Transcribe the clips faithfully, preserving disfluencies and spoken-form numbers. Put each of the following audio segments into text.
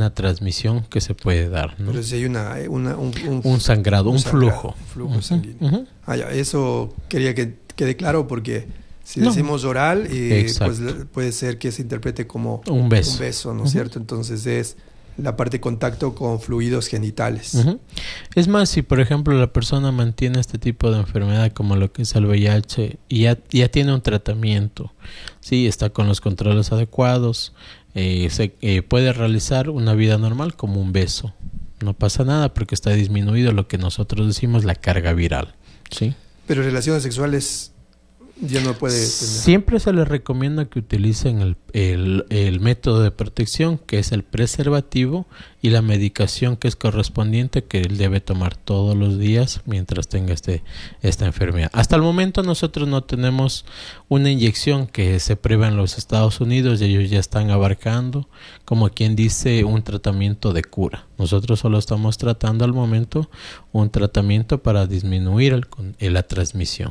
una transmisión que se puede dar, ¿no? Pero si hay una, una un, un, un sangrado, un, un sangrado, flujo. flujo uh-huh, sanguíneo. Uh-huh. Ah, ya, eso quería que quede claro porque si no. decimos oral, eh, pues puede ser que se interprete como un beso, un beso, ¿no es uh-huh. cierto? Entonces es la parte de contacto con fluidos genitales. Uh-huh. Es más, si por ejemplo la persona mantiene este tipo de enfermedad como lo que es el V I H y ya, ya tiene un tratamiento, sí, está con los controles adecuados, eh, se eh, puede realizar una vida normal como un beso. No pasa nada porque está disminuido lo que nosotros decimos la carga viral, ¿sí? Pero relaciones sexuales ya no puede tener. Siempre se les recomienda que utilicen el, el, el método de protección, que es el preservativo, y la medicación que es correspondiente, que él debe tomar todos los días mientras tenga este, esta enfermedad. Hasta el momento nosotros no tenemos una inyección que se prueba en los Estados Unidos y ellos ya están abarcando, como quien dice, un tratamiento de cura. Nosotros solo estamos tratando al momento un tratamiento para disminuir el, el, la transmisión.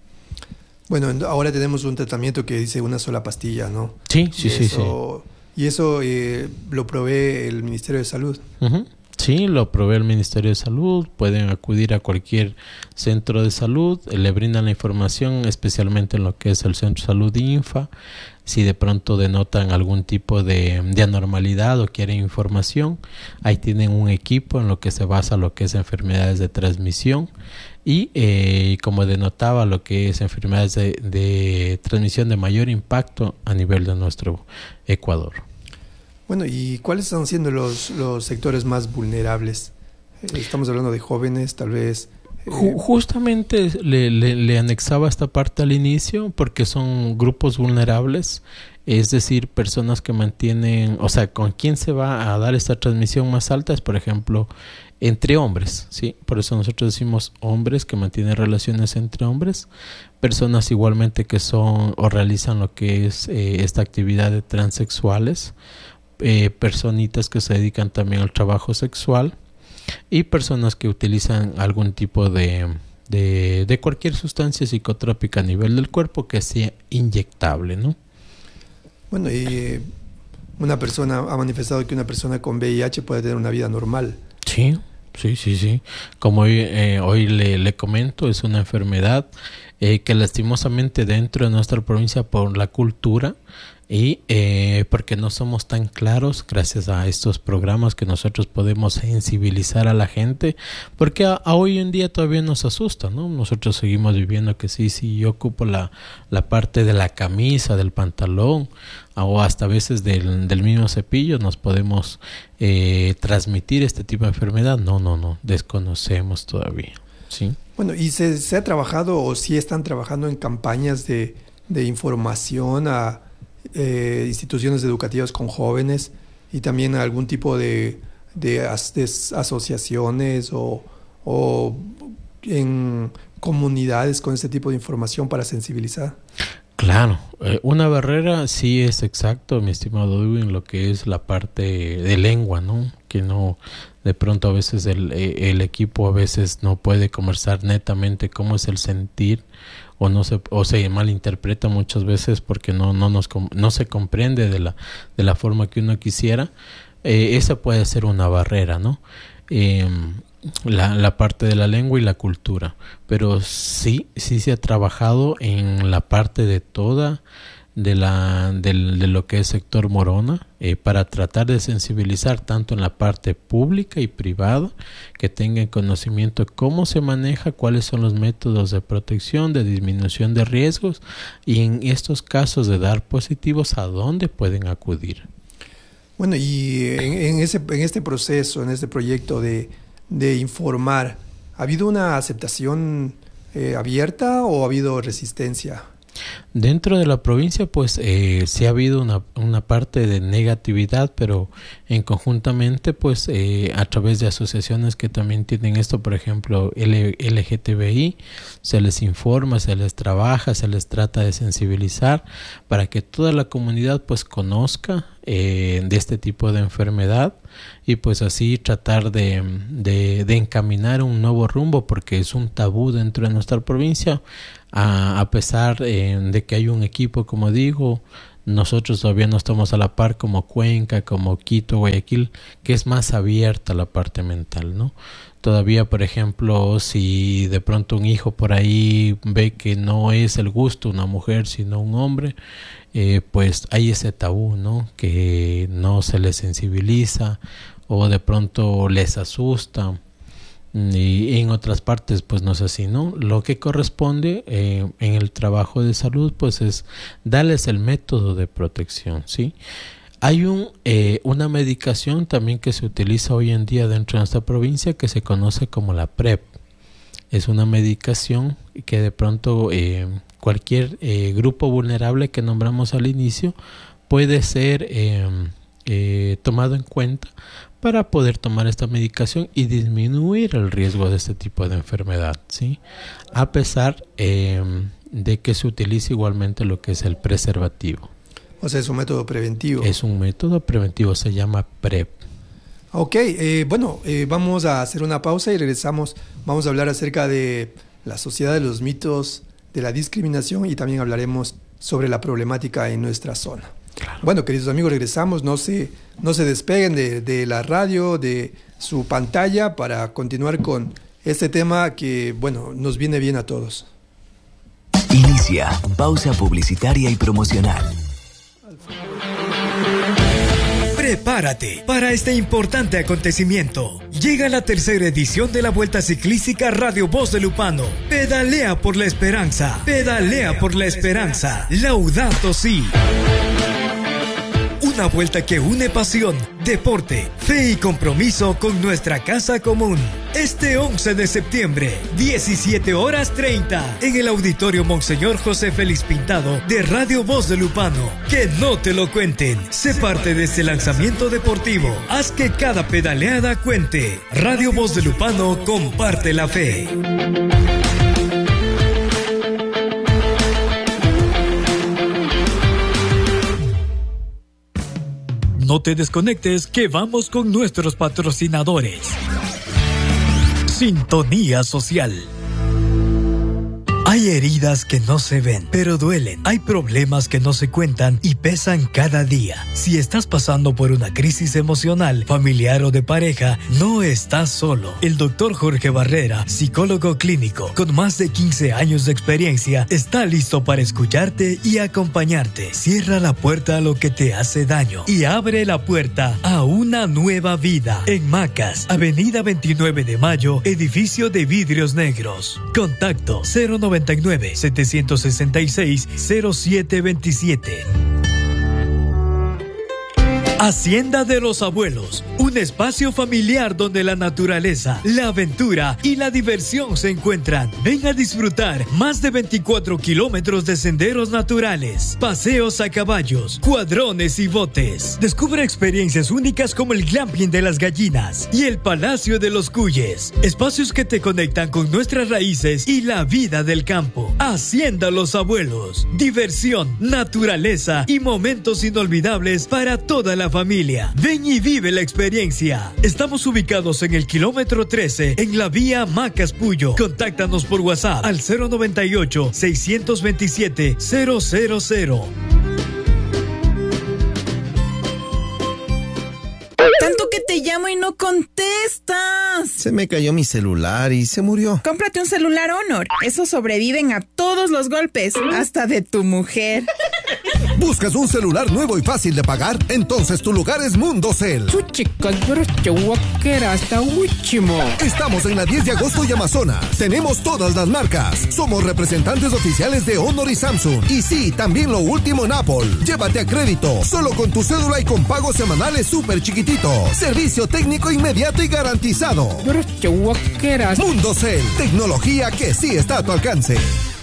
Bueno, ahora tenemos un tratamiento que dice una sola pastilla, ¿no? Sí, sí, y sí, eso, sí. Y eso eh, lo provee el Ministerio de Salud. Uh-huh. Sí, lo provee el Ministerio de Salud. Pueden acudir a cualquier centro de salud. Le brindan la información, especialmente en lo que es el Centro de Salud INFA. Si de pronto denotan algún tipo de, de anormalidad o quieren información, ahí tienen un equipo en lo que se basa lo que es enfermedades de transmisión. Y eh, como denotaba lo que es enfermedades de, de transmisión de mayor impacto a nivel de nuestro Ecuador. Bueno, ¿y cuáles están siendo los, los sectores más vulnerables? Estamos hablando de jóvenes, tal vez. Eh... Justamente le, le, le anexaba esta parte al inicio porque son grupos vulnerables, es decir, personas que mantienen, o sea, con quién se va a dar esta transmisión más alta es, por ejemplo, entre hombres, ¿sí? Por eso nosotros decimos hombres que mantienen relaciones entre hombres, personas igualmente que son o realizan lo que es eh, esta actividad de transexuales, eh, personitas que se dedican también al trabajo sexual y personas que utilizan algún tipo de, de, de cualquier sustancia psicotrópica a nivel del cuerpo que sea inyectable, ¿no? Bueno, y eh, una persona ha manifestado que una persona con V I H puede tener una vida normal. Sí. Sí, sí, sí. Como hoy, eh, hoy le, le comento, es una enfermedad eh, que lastimosamente dentro de nuestra provincia por la cultura y eh, porque no somos tan claros gracias a estos programas que nosotros podemos sensibilizar a la gente, porque a, a hoy en día todavía nos asusta, ¿no? Nosotros seguimos viviendo que sí, sí, yo ocupo la, la parte de la camisa, del pantalón, o hasta a veces del, del mismo cepillo nos podemos eh, transmitir este tipo de enfermedad. No, no, no, desconocemos todavía, ¿sí? Bueno, ¿y se, se ha trabajado o sí están trabajando en campañas de, de información a eh, instituciones educativas con jóvenes y también a algún tipo de, de, as, de asociaciones o, o en comunidades con este tipo de información para sensibilizar? Claro, eh, una barrera sí es exacto, mi estimado Edwin, lo que es la parte de lengua, ¿no? Que no, de pronto a veces el, el equipo a veces no puede conversar netamente cómo es el sentir o no se o se malinterpreta muchas veces porque no no nos no se comprende de la de la forma que uno quisiera. Eh, esa puede ser una barrera, ¿no? Eh, La, la parte de la lengua y la cultura, pero sí, sí se ha trabajado en la parte de toda de la de, de lo que es sector Morona eh, para tratar de sensibilizar tanto en la parte pública y privada que tengan conocimiento de cómo se maneja, cuáles son los métodos de protección, de disminución de riesgos y en estos casos de dar positivos a dónde pueden acudir. Bueno, y en, en ese en este proceso, en este proyecto de de informar, ¿ha habido una aceptación eh, abierta o ha habido resistencia? Dentro de la provincia, pues eh, sí ha habido una, una parte de negatividad, pero en conjuntamente, pues eh, a través de asociaciones que también tienen esto, por ejemplo, L G T B I, se les informa, se les trabaja, se les trata de sensibilizar para que toda la comunidad pues conozca eh, de este tipo de enfermedad y pues así tratar de, de, de encaminar un nuevo rumbo, porque es un tabú dentro de nuestra provincia. A, a pesar eh, de que hay un equipo, como digo, Nosotros todavía no estamos a la par como Cuenca, como Quito, Guayaquil, que es más abierta la parte mental, ¿no? Todavía, por ejemplo, si de pronto un hijo por ahí ve que no es el gusto una mujer sino un hombre, eh, pues hay ese tabú, ¿no? Que no se les sensibiliza o de pronto les asusta. Y en otras partes pues no es así, ¿no? Lo que corresponde eh, en el trabajo de salud pues es darles el método de protección, ¿sí? Hay un eh, una medicación también que se utiliza hoy en día dentro de nuestra provincia que se conoce como la PrEP. Es una medicación que de pronto eh, cualquier eh, grupo vulnerable que nombramos al inicio puede ser eh, eh, tomado en cuenta para poder tomar esta medicación y disminuir el riesgo de este tipo de enfermedad, ¿sí? A pesar eh, de que se utiliza igualmente lo que es el preservativo. O sea, es un método preventivo. Es un método preventivo, se llama PrEP. Ok, eh, bueno, eh, vamos a hacer una pausa y regresamos. Vamos a hablar acerca de la sociedad de los mitos, de la discriminación y también hablaremos sobre la problemática en nuestra zona. Claro. Bueno, queridos amigos, regresamos, no se, no se despeguen de, de la radio, de su pantalla para continuar con este tema que, bueno, nos viene bien a todos. Inicia pausa publicitaria y promocional. Prepárate para este importante acontecimiento. Llega la tercera edición de la Vuelta Ciclística Radio Voz de Lupano. Pedalea por la esperanza. Pedalea por la esperanza. Laudato Si. Una vuelta que une pasión, deporte, fe y compromiso con nuestra casa común. Este once de septiembre, diecisiete horas treinta, en el Auditorio Monseñor José Félix Pintado de Radio Voz de Lupano. Que no te lo cuenten. Sé parte de este lanzamiento deportivo. Haz que cada pedaleada cuente. Radio Voz de Lupano comparte la fe. No te desconectes, que vamos con nuestros patrocinadores. Sintonía Social. Hay heridas que no se ven, pero duelen. Hay problemas que no se cuentan y pesan cada día. Si estás pasando por una crisis emocional, familiar o de pareja, no estás solo. El doctor Jorge Barrera, psicólogo clínico, con más de quince años de experiencia, está listo para escucharte y acompañarte. Cierra la puerta a lo que te hace daño y abre la puerta a una nueva vida. En Macas, Avenida veintinueve de Mayo, edificio de vidrios negros. Contacto cero noventa y nueve, setecientos sesenta y seis, cero siete veintisiete. Hacienda de los Abuelos, un espacio familiar donde la naturaleza, la aventura y la diversión se encuentran. Ven a disfrutar más de veinticuatro kilómetros de senderos naturales, paseos a caballos, cuadrones y botes. Descubre experiencias únicas como el glamping de las gallinas y el Palacio de los Cuyes, espacios que te conectan con nuestras raíces y la vida del campo. Hacienda Los Abuelos, diversión, naturaleza y momentos inolvidables para toda la familia. Ven y vive la experiencia. Estamos ubicados en el kilómetro trece, en la vía Macas Puyo. Contáctanos por WhatsApp al cero noventa y ocho, seiscientos veintisiete, cero cero cero. Tanto que te llamo y no contestas. Se me cayó mi celular y se murió. Cómprate un celular Honor. Esos sobreviven a todos los golpes, hasta de tu mujer. ¿Buscas un celular nuevo y fácil de pagar? Entonces tu lugar es Mundocel. Estamos en la diez de agosto y Amazonas. Tenemos todas las marcas. Somos representantes oficiales de Honor y Samsung. Y sí, también lo último en Apple. Llévate a crédito, solo con tu cédula y con pagos semanales súper chiquititos. Servicio técnico inmediato y garantizado. Mundocel, tecnología que sí está a tu alcance.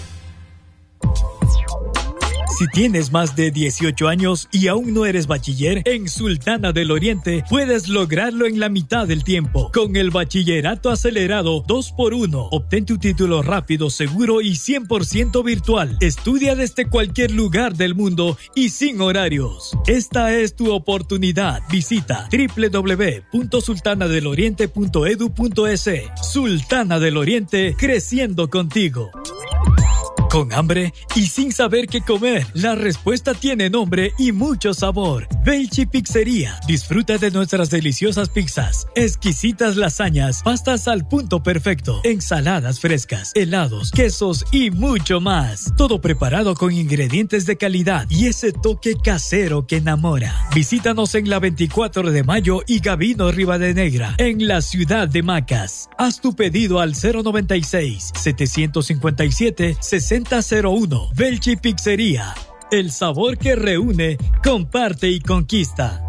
Si tienes más de dieciocho años y aún no eres bachiller, en Sultana del Oriente puedes lograrlo en la mitad del tiempo. Con el bachillerato acelerado dos por uno, obtén tu título rápido, seguro y cien por ciento virtual. Estudia desde cualquier lugar del mundo y sin horarios. Esta es tu oportunidad. Visita doble u doble u doble u punto sultana del oriente punto edu punto es. Sultana del Oriente, creciendo contigo. ¿Con hambre y sin saber qué comer? La respuesta tiene nombre y mucho sabor. Velchi Pizzería. Disfruta de nuestras deliciosas pizzas, exquisitas lasañas, pastas al punto perfecto, ensaladas frescas, helados, quesos y mucho más. Todo preparado con ingredientes de calidad y ese toque casero que enamora. Visítanos en la veinticuatro de mayo y Gavino Rivadenegra, en la ciudad de Macas. Haz tu pedido al cero noventa y seis, setecientos cincuenta y siete, sesenta cero uno. Velchi Pizzería. El sabor que reúne, comparte y conquista.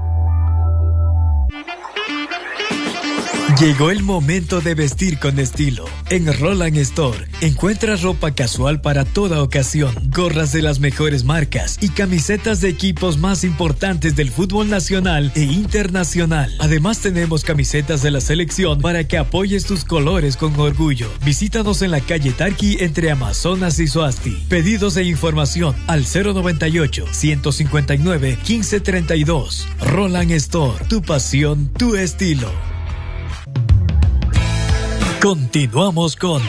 Llegó el momento de vestir con estilo. En Roland Store encuentras ropa casual para toda ocasión, gorras de las mejores marcas y camisetas de equipos más importantes del fútbol nacional e internacional. Además tenemos camisetas de la selección para que apoyes tus colores con orgullo. Visítanos en la calle Tarqui entre Amazonas y Soasti. Pedidos e información al cero noventa y ocho, ciento cincuenta y nueve, quince treinta y dos. Roland Store, tu pasión, tu estilo. Continuamos con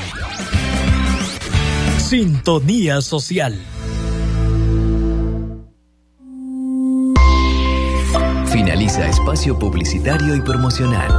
Sintonía Social. Finaliza espacio publicitario y promocional.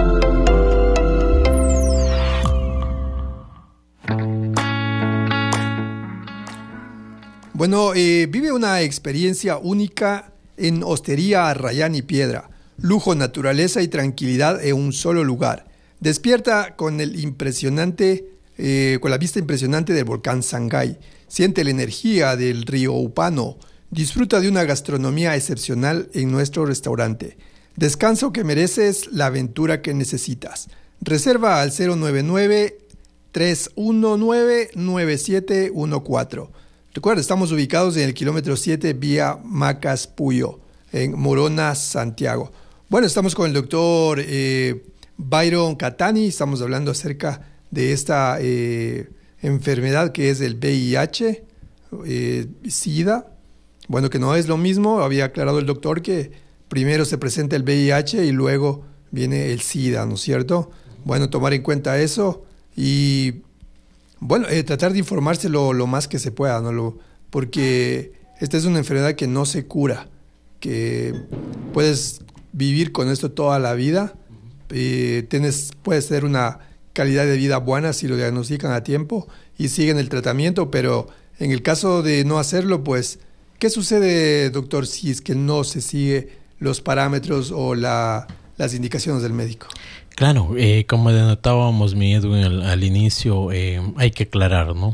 Bueno, eh, vive una experiencia única en Hostería Arrayán y Piedra. Lujo, naturaleza y tranquilidad en un solo lugar. Despierta con el impresionante, eh, con la vista impresionante del volcán Sangay. Siente la energía del río Upano. Disfruta de una gastronomía excepcional en nuestro restaurante. Descanso que mereces, la aventura que necesitas. Reserva al cero nueve nueve, tres uno nueve, nueve siete uno cuatro. Recuerda, estamos ubicados en el kilómetro siete vía Macas Puyo, en Morona, Santiago. Bueno, estamos con el doctor eh, Byron Catani. Estamos hablando acerca de esta eh, enfermedad que es el V I H, eh, SIDA. Bueno, que no es lo mismo. Había aclarado el doctor que primero se presenta el V I H y luego viene el SIDA, ¿no es cierto? Bueno, tomar en cuenta eso y, bueno, eh, tratar de informarse lo, lo más que se pueda, ¿no? Lo, porque esta es una enfermedad que no se cura, que puedes vivir con esto toda la vida. Eh, tienes, puedes tener una calidad de vida buena si lo diagnostican a tiempo y siguen el tratamiento, pero en el caso de no hacerlo, pues, ¿qué sucede, doctor, si es que no se sigue los parámetros o la, las indicaciones del médico? Claro, eh, como denotábamos, mi Edwin, al, al inicio, eh, hay que aclarar, ¿no?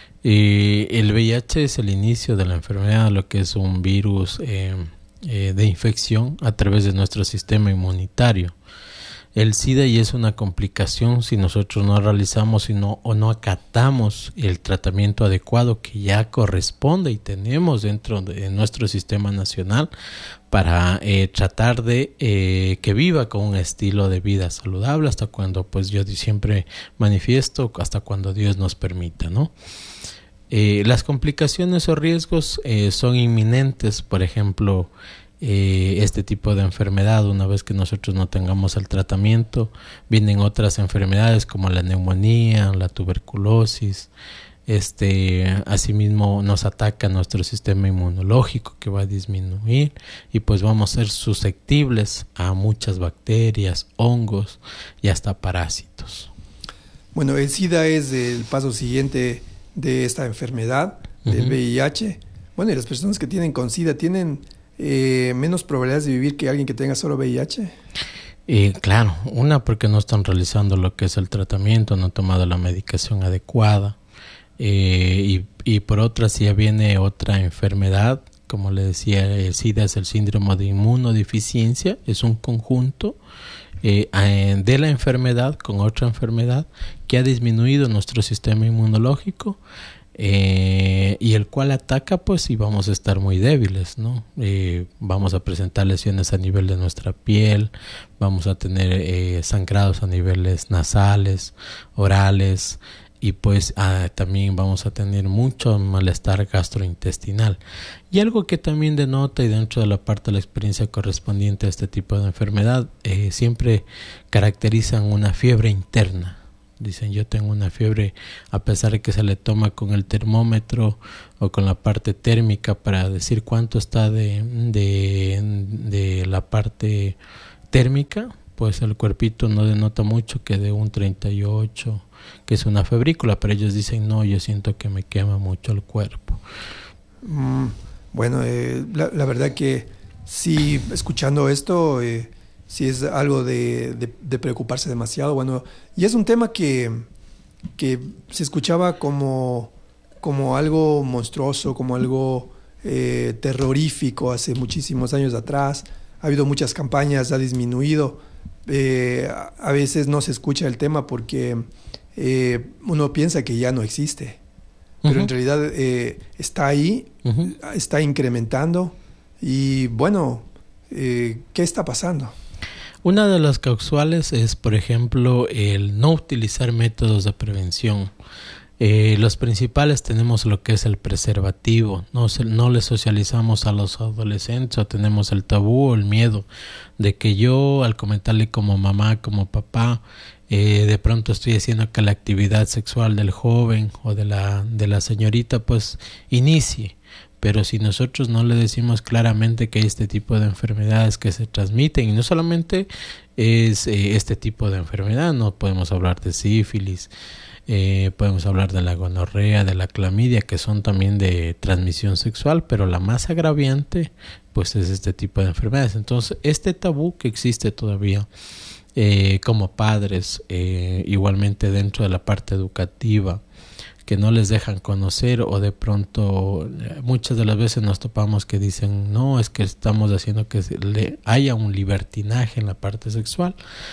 Eh, el V I H es el inicio de la enfermedad, lo que es un virus eh, eh, de infección a través de nuestro sistema inmunitario. El SIDA ya es una complicación si nosotros no realizamos sino, o no acatamos el tratamiento adecuado que ya corresponde y tenemos dentro de nuestro sistema nacional para eh, tratar de eh, que viva con un estilo de vida saludable hasta cuando, pues yo siempre manifiesto, hasta cuando Dios nos permita, ¿no? Eh, las complicaciones o riesgos eh, son inminentes, por ejemplo, Eh, este tipo de enfermedad. Una vez que nosotros no tengamos el tratamiento, vienen otras enfermedades como la neumonía, la tuberculosis. Este, asimismo nos ataca nuestro sistema inmunológico, que va a disminuir y pues vamos a ser susceptibles a muchas bacterias, hongos y hasta parásitos. Bueno, el SIDA es el paso siguiente de esta enfermedad, del uh-huh. V I H. Bueno, y las personas que tienen con SIDA tienen Eh, menos probabilidades de vivir que alguien que tenga solo V I H. Eh, claro, una porque no están realizando lo que es el tratamiento, no han tomado la medicación adecuada, eh, y, y por otra, si ya viene otra enfermedad, como le decía, el SIDA es el síndrome de inmunodeficiencia, es un conjunto eh, de la enfermedad con otra enfermedad que ha disminuido nuestro sistema inmunológico. Eh, y el cual ataca, pues, y vamos a estar muy débiles, ¿no? Eh, vamos a presentar lesiones a nivel de nuestra piel, vamos a tener eh, sangrados a niveles nasales, orales, y pues ah, también vamos a tener mucho malestar gastrointestinal. Y algo que también denota, y dentro de la parte de la experiencia correspondiente a este tipo de enfermedad, eh, siempre caracterizan una fiebre interna. Dicen, yo tengo una fiebre, a pesar de que se le toma con el termómetro o con la parte térmica para decir cuánto está de, de, de la parte térmica, pues el cuerpito no denota mucho, que de un treinta y ocho, que es una febrícula, pero ellos dicen, no, yo siento que me quema mucho el cuerpo. Mm, bueno, eh, la, la verdad que sí, escuchando esto... Eh, Sí, es algo de, de, de preocuparse demasiado. Bueno, y es un tema que, que se escuchaba como, como algo monstruoso, como algo eh, terrorífico hace muchísimos años atrás. Ha habido muchas campañas, ha disminuido. Eh, a veces no se escucha el tema porque eh, uno piensa que ya no existe. Pero uh-huh. en realidad eh, está ahí, uh-huh. está incrementando. Y bueno, eh, ¿qué está pasando? Una de las causales es, por ejemplo, el no utilizar métodos de prevención. Eh, los principales tenemos lo que es el preservativo. No, se, no le socializamos a los adolescentes o tenemos el tabú o el miedo de que yo, al comentarle como mamá, como papá, eh, de pronto estoy haciendo que la actividad sexual del joven o de la, de la señorita pues inicie. Pero si nosotros no le decimos claramente que hay este tipo de enfermedades que se transmiten, y no solamente es eh, este tipo de enfermedad, no podemos hablar de sífilis, eh, podemos hablar de la gonorrea, de la clamidia, que son también de transmisión sexual, pero la más agraviante pues es este tipo de enfermedades. Entonces este tabú que existe todavía eh, como padres, eh, igualmente dentro de la parte educativa, que no les dejan conocer, o de pronto muchas de las veces nos topamos que dicen, no, es que estamos haciendo que le haya un libertinaje en la parte sexual,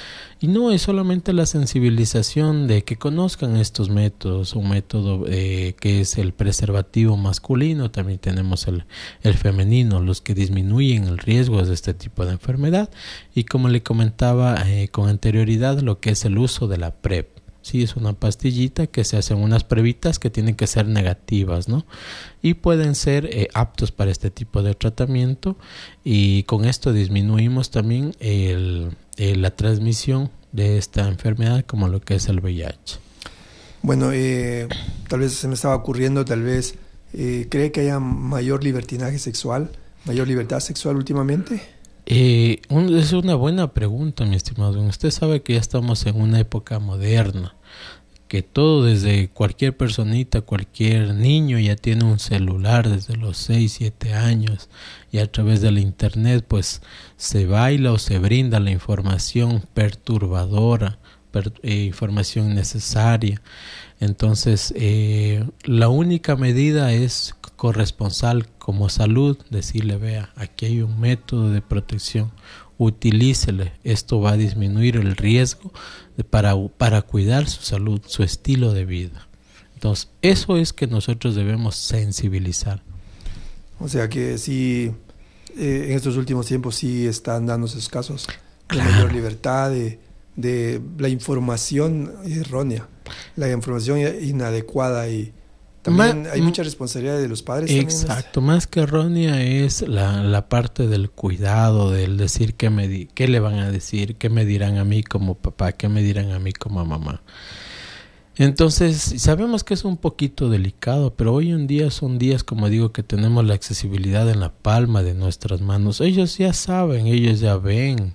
y no es solamente la sensibilización de que conozcan estos métodos. Un método eh, que es el preservativo masculino, también tenemos el, el femenino, los que disminuyen el riesgo de este tipo de enfermedad, y como le comentaba eh, con anterioridad, lo que es el uso de la PrEP. Sí, es una pastillita que se hacen unas pruebitas que tienen que ser negativas, ¿no? Y pueden ser eh, aptos para este tipo de tratamiento, y con esto disminuimos también el, el, la transmisión de esta enfermedad, como lo que es el V I H. Bueno, eh, tal vez se me estaba ocurriendo, tal vez, eh, ¿cree que haya mayor libertinaje sexual, mayor libertad sexual últimamente? Eh, un, es una buena pregunta, mi estimado. Usted sabe que ya estamos en una época moderna, que todo, desde cualquier personita, cualquier niño ya tiene un celular desde los seis, siete años, y a través de la internet pues se baila o se brinda la información perturbadora, per, eh, información innecesaria. Entonces eh, la única medida es corresponsal como salud, decirle, vea, aquí hay un método de protección, utilícele, esto va a disminuir el riesgo de, para, para cuidar su salud, su estilo de vida. Entonces eso es que nosotros debemos sensibilizar. O sea que sí, eh, en estos últimos tiempos sí están dando esos casos, claro, de mayor libertad, de, de la información errónea, la información inadecuada, y también Ma, hay mucha responsabilidad de los padres. Exacto, también. Más que errónea es la, la parte del cuidado, del decir qué, me di, qué le van a decir, qué me dirán a mí como papá, qué me dirán a mí como mamá. Entonces, sabemos que es un poquito delicado, pero hoy en día son días, como digo, que tenemos la accesibilidad en la palma de nuestras manos. Ellos ya saben, ellos ya ven.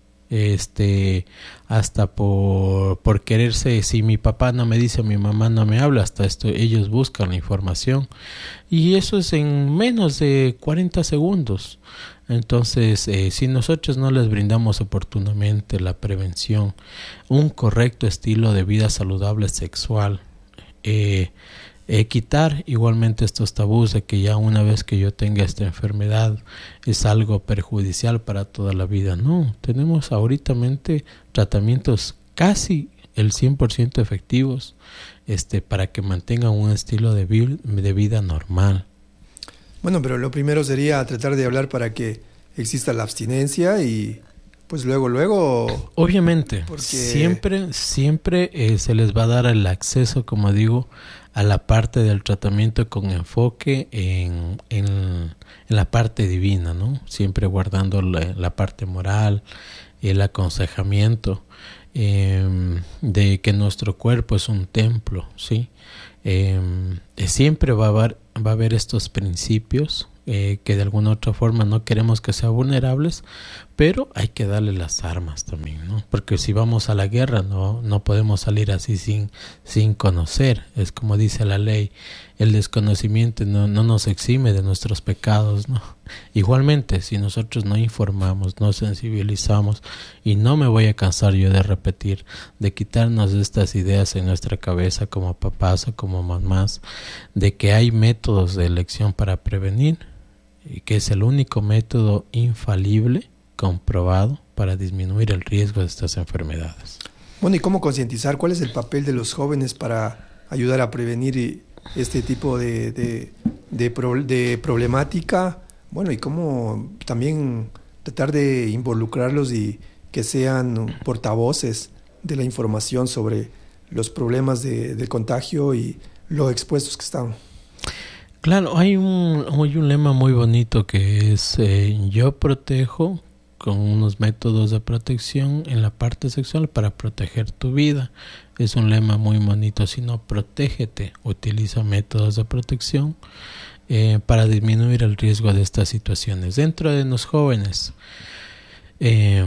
Este, hasta por, por quererse, si mi papá no me dice, mi mamá no me habla, hasta esto ellos buscan la información, y eso es en menos de cuarenta segundos. Entonces eh, si nosotros no les brindamos oportunamente la prevención, un correcto estilo de vida saludable sexual, eh, Eh, quitar igualmente estos tabús de que ya una vez que yo tenga esta enfermedad es algo perjudicial para toda la vida. No, tenemos ahorita tratamientos casi el cien por ciento efectivos este, para que mantengan un estilo de, vi- de vida normal. Bueno, pero lo primero sería tratar de hablar para que exista la abstinencia, y pues luego, luego... Obviamente, porque... siempre, siempre eh, se les va a dar el acceso, como digo, a la parte del tratamiento con enfoque en, en, en la parte divina, ¿no? Siempre guardando la, la parte moral, el aconsejamiento eh, de que nuestro cuerpo es un templo, ¿sí? Eh, siempre va a haber, va a haber estos principios eh, que de alguna otra forma no queremos que sean vulnerables, pero hay que darle las armas también, ¿no? Porque si vamos a la guerra no, no podemos salir así sin, sin conocer. Es como dice la ley, el desconocimiento no, no nos exime de nuestros pecados, ¿no? Igualmente, si nosotros no informamos, no sensibilizamos, y no me voy a cansar yo de repetir, de quitarnos estas ideas en nuestra cabeza como papás o como mamás, de que hay métodos de elección para prevenir, y que es el único método infalible comprobado para disminuir el riesgo de estas enfermedades. Bueno, ¿y cómo concientizar? ¿Cuál es el papel de los jóvenes para ayudar a prevenir este tipo de, de, de, pro, de problemática? Bueno, y cómo también tratar de involucrarlos y que sean portavoces de la información sobre los problemas de, de contagio y lo expuestos que están. Claro, hay un, hay un lema muy bonito que es eh, yo protejo con unos métodos de protección en la parte sexual para proteger tu vida. Es un lema muy bonito, si no, protégete, utiliza métodos de protección eh, para disminuir el riesgo de estas situaciones. Dentro de los jóvenes, eh,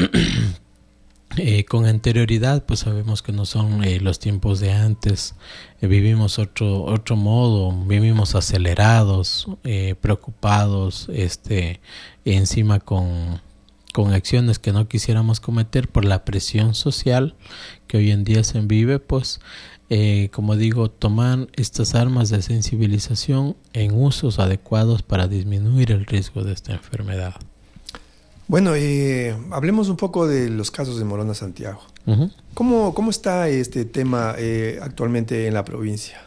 eh, con anterioridad, pues sabemos que no son eh, los tiempos de antes, eh, vivimos otro, otro modo, vivimos acelerados, eh, preocupados, este, encima con... con acciones que no quisiéramos cometer por la presión social que hoy en día se vive, pues eh, como digo, tomar estas armas de sensibilización en usos adecuados para disminuir el riesgo de esta enfermedad. Bueno, eh, hablemos un poco de los casos de Morona Santiago. Uh-huh. ¿Cómo, cómo está este tema eh, actualmente en la provincia?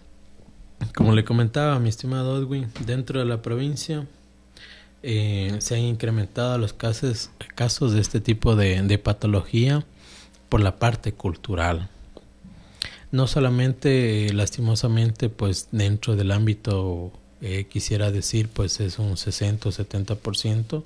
Como le comentaba, mi estimado Edwin, dentro de la provincia Eh, se han incrementado los casos, casos de este tipo de, de patología por la parte cultural. No solamente, eh, lastimosamente, pues dentro del ámbito, eh, quisiera decir, pues es un sesenta o setenta por ciento,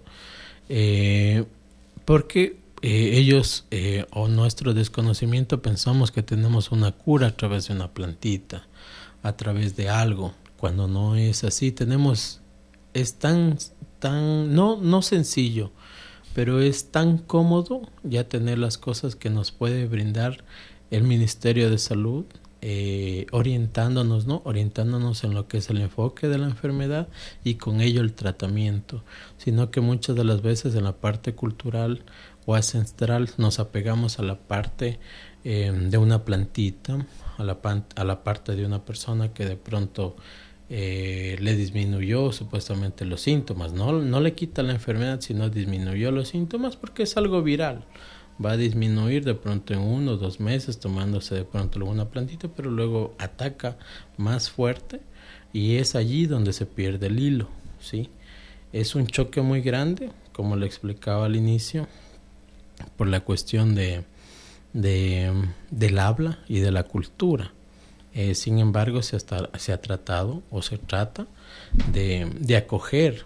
eh, porque eh, ellos eh, o nuestro desconocimiento pensamos que tenemos una cura a través de una plantita, a través de algo, cuando no es así. Tenemos, es tan... tan no no sencillo, pero es tan cómodo ya tener las cosas que nos puede brindar el Ministerio de Salud, eh, orientándonos, ¿no? Orientándonos en lo que es el enfoque de la enfermedad y con ello el tratamiento, sino que muchas de las veces en la parte cultural o ancestral nos apegamos a la parte eh, de una plantita, a la, pan, a la parte de una persona que de pronto Eh, le disminuyó supuestamente los síntomas. No, no le quita la enfermedad, sino disminuyó los síntomas porque es algo viral. Va a disminuir de pronto en uno o dos meses tomándose de pronto alguna plantita, pero luego ataca más fuerte y es allí donde se pierde el hilo, ¿sí? Es un choque muy grande, como le explicaba al inicio, por la cuestión de, de del habla y de la cultura. Eh, sin embargo, se, hasta, se ha tratado o se trata de, de acoger,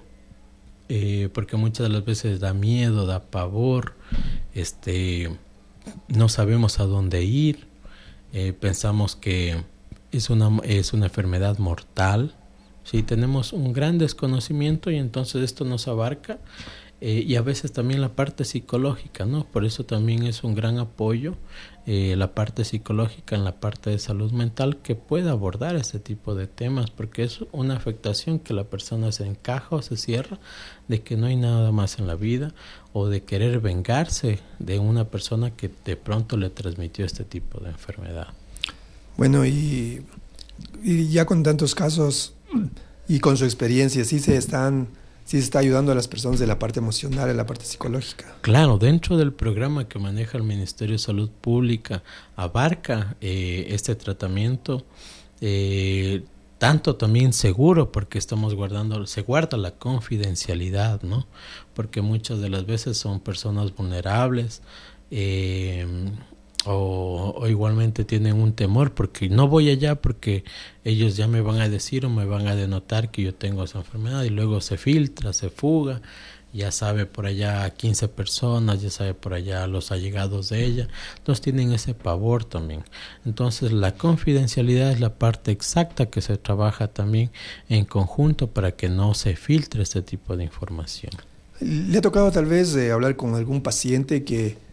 eh, porque muchas de las veces da miedo, da pavor, este, no sabemos a dónde ir, eh, pensamos que es una, es una enfermedad mortal, ¿sí? Tenemos un gran desconocimiento y entonces esto nos abarca. Eh, y a veces también la parte psicológica, ¿no? Por eso también es un gran apoyo eh, la parte psicológica en la parte de salud mental que pueda abordar este tipo de temas, porque es una afectación que la persona se encaja o se cierra de que no hay nada más en la vida o de querer vengarse de una persona que de pronto le transmitió este tipo de enfermedad. Bueno, y, y ya con tantos casos y con su experiencia, ¿sí se están... sí se está ayudando a las personas de la parte emocional, de la parte psicológica? Claro, dentro del programa que maneja el Ministerio de Salud Pública abarca eh, este tratamiento, eh, tanto también seguro, porque estamos guardando, se guarda la confidencialidad, ¿no? Porque muchas de las veces son personas vulnerables, eh, O, o igualmente tienen un temor porque no voy allá porque ellos ya me van a decir o me van a denotar que yo tengo esa enfermedad y luego se filtra, se fuga ya sabe por allá quince personas, ya sabe por allá los allegados de ella, entonces tienen ese pavor también. Entonces la confidencialidad es la parte exacta que se trabaja también en conjunto para que no se filtre este tipo de información. ¿Le ha tocado tal vez eh, hablar con algún paciente que